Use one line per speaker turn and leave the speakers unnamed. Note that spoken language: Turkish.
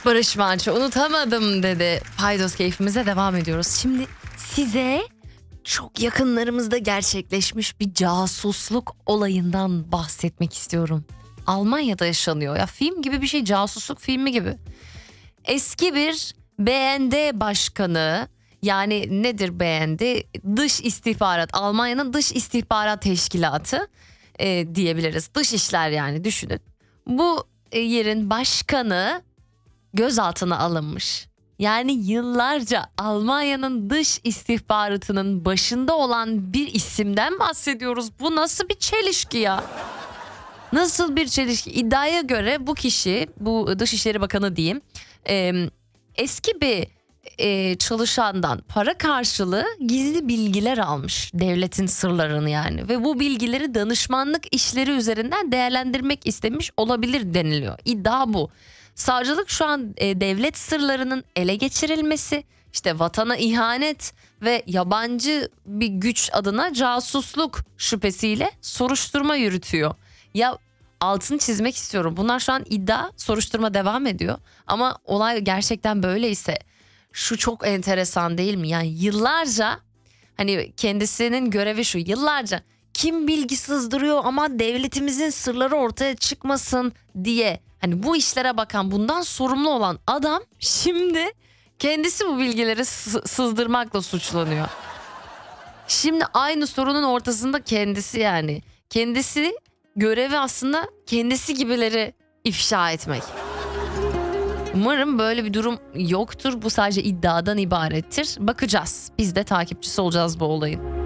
Barış Manço unutamadım dedi. Paydos keyfimize devam ediyoruz. Şimdi size çok yakınlarımızda gerçekleşmiş bir casusluk olayından bahsetmek istiyorum. Almanya'da yaşanıyor. Ya film gibi bir şey, casusluk filmi gibi. Eski bir BND başkanı, yani nedir BND? Dış istihbarat, Almanya'nın dış istihbarat teşkilatı diyebiliriz. Dış işler yani, düşünün. Bu yerin başkanı gözaltına alınmış. Yani yıllarca Almanya'nın dış istihbaratının başında olan bir isimden bahsediyoruz. Bu nasıl bir çelişki ya? Nasıl bir çelişki? İddiaya göre bu kişi, bu Dışişleri Bakanı diyeyim, eski bir çalışandan para karşılığı gizli bilgiler almış, devletin sırlarını yani, ve bu bilgileri danışmanlık işleri üzerinden değerlendirmek istemiş olabilir deniliyor. İddia bu. Savcılık şu an devlet sırlarının ele geçirilmesi, işte vatana ihanet ve yabancı bir güç adına casusluk şüphesiyle soruşturma yürütüyor. Ya altını çizmek istiyorum. Bunlar şu an iddia, soruşturma devam ediyor. Ama olay gerçekten böyleyse şu çok enteresan değil mi? Yani yıllarca, hani kendisinin görevi şu, yıllarca kim bilgi sızdırıyor ama devletimizin sırları ortaya çıkmasın diye, hani bu işlere bakan, bundan sorumlu olan adam şimdi kendisi bu bilgileri sızdırmakla suçlanıyor. Şimdi aynı sorunun ortasında kendisi, yani kendisi görevi aslında kendisi gibileri ifşa etmek. Umarım böyle bir durum yoktur. Bu sadece iddiadan ibarettir. Bakacağız. Biz de takipçisi olacağız bu olayın.